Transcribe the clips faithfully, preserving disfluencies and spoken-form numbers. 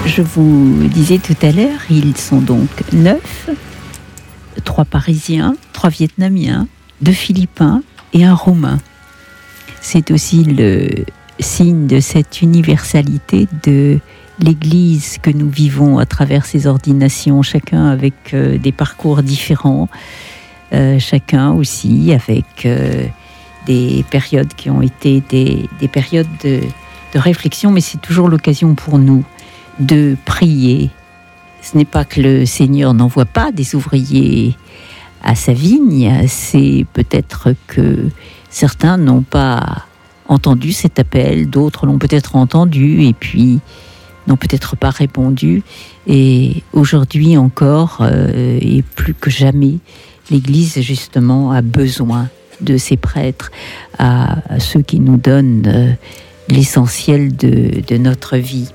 Je vous disais tout à l'heure, ils sont donc neuf, trois Parisiens, trois Vietnamiens, deux Philippins et un Roumain. C'est aussi le signe de cette universalité de l'Église que nous vivons à travers ces ordinations, chacun avec euh, des parcours différents, euh, chacun aussi avec euh, des périodes qui ont été des, des périodes de, de réflexion, mais c'est toujours l'occasion pour nous de prier. Ce n'est pas que le Seigneur n'envoie pas des ouvriers à sa vigne, c'est peut-être que certains n'ont pas entendu cet appel, d'autres l'ont peut-être entendu et puis n'ont peut-être pas répondu. Et aujourd'hui encore, euh, et plus que jamais, l'Église justement a besoin de ces prêtres, à, à ceux qui nous donnent euh, l'essentiel de, de notre vie.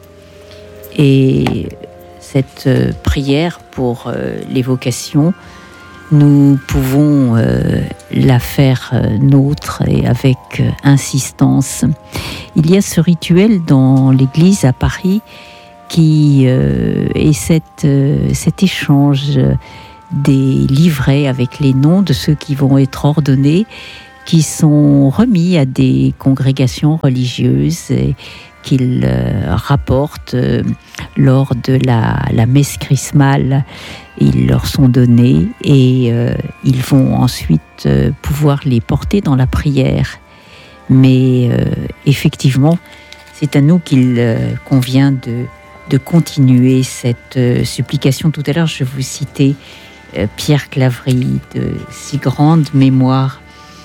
Et cette euh, prière pour euh, les vocations, nous pouvons euh, la faire euh, nôtre et avec euh, insistance. Il y a ce rituel dans l'église à Paris qui euh, est cette, euh, cet échange des livrets avec les noms de ceux qui vont être ordonnés, qui sont remis à des congrégations religieuses et qu'ils euh, rapportent euh, lors de la, la messe chrismale. Ils leur sont donnés et euh, ils vont ensuite euh, pouvoir les porter dans la prière. Mais euh, effectivement, c'est à nous qu'il euh, convient de, de continuer cette euh, supplication. Tout à l'heure, je vous citais euh, Pierre Claverie, de si grande mémoire.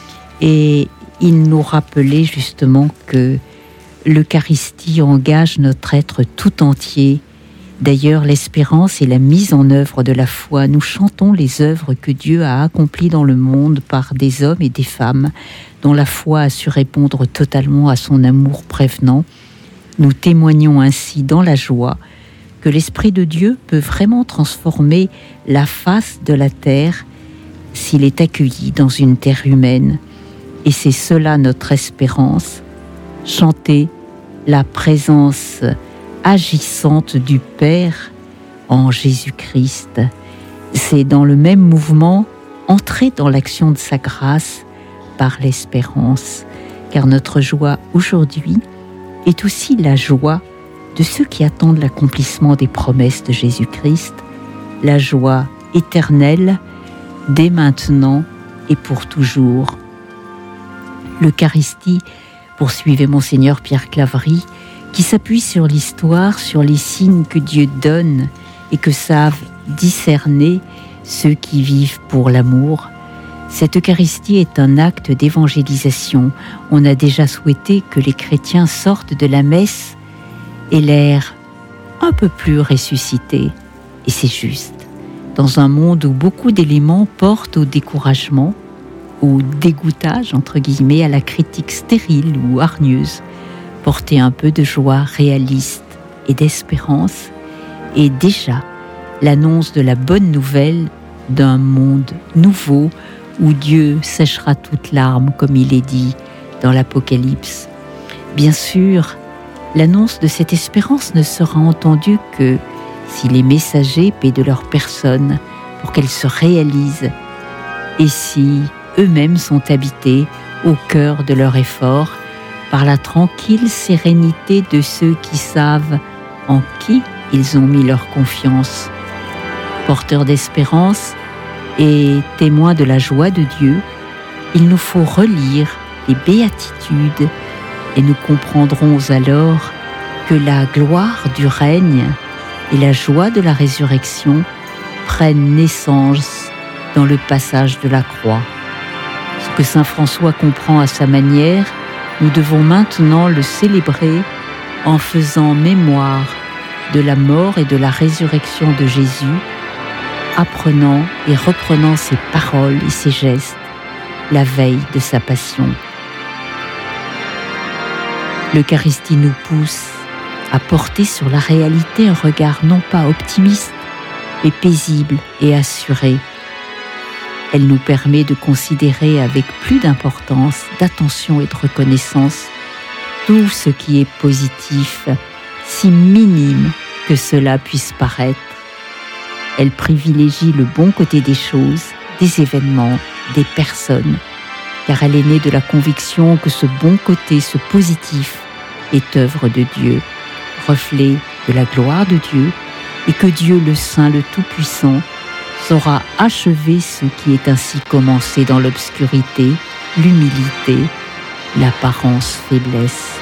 Et il nous rappelait justement que l'Eucharistie engage notre être tout entier. D'ailleurs, l'espérance et la mise en œuvre de la foi, nous chantons les œuvres que Dieu a accomplies dans le monde par des hommes et des femmes dont la foi a su répondre totalement à son amour prévenant. Nous témoignons ainsi dans la joie que l'Esprit de Dieu peut vraiment transformer la face de la terre s'il est accueilli dans une terre humaine. Et c'est cela notre espérance, chanter la présence agissante du Père en Jésus-Christ. C'est dans le même mouvement entrer dans l'action de sa grâce par l'espérance, car notre joie aujourd'hui est aussi la joie de ceux qui attendent l'accomplissement des promesses de Jésus-Christ, la joie éternelle dès maintenant et pour toujours. L'Eucharistie, poursuivait Monseigneur Pierre Claverie, qui s'appuie sur l'histoire, sur les signes que Dieu donne et que savent discerner ceux qui vivent pour l'amour. Cette Eucharistie est un acte d'évangélisation. On a déjà souhaité que les chrétiens sortent de la messe et l'air un peu plus ressuscité. Et c'est juste. Dans un monde où beaucoup d'éléments portent au découragement, au dégoûtage, entre guillemets, à la critique stérile ou hargneuse, porter un peu de joie réaliste et d'espérance, et déjà l'annonce de la bonne nouvelle d'un monde nouveau où Dieu séchera toute larme, comme il est dit dans l'Apocalypse. Bien sûr, l'annonce de cette espérance ne sera entendue que si les messagers paient de leur personne pour qu'elle se réalise, et si eux-mêmes sont habités au cœur de leur effort par la tranquille sérénité de ceux qui savent en qui ils ont mis leur confiance. Porteurs d'espérance et témoins de la joie de Dieu, il nous faut relire les béatitudes et nous comprendrons alors que la gloire du règne et la joie de la résurrection prennent naissance dans le passage de la croix. Ce que saint François comprend à sa manière, nous devons maintenant le célébrer en faisant mémoire de la mort et de la résurrection de Jésus, apprenant et reprenant ses paroles et ses gestes la veille de sa passion. L'Eucharistie nous pousse à porter sur la réalité un regard non pas optimiste, mais paisible et assuré. Elle nous permet de considérer avec plus d'importance, d'attention et de reconnaissance tout ce qui est positif, si minime que cela puisse paraître. Elle privilégie le bon côté des choses, des événements, des personnes, car elle est née de la conviction que ce bon côté, ce positif, est œuvre de Dieu, reflet de la gloire de Dieu, et que Dieu le Saint, le Tout-Puissant, saura achever ce qui est ainsi commencé dans l'obscurité, l'humilité, l'apparence faiblesse.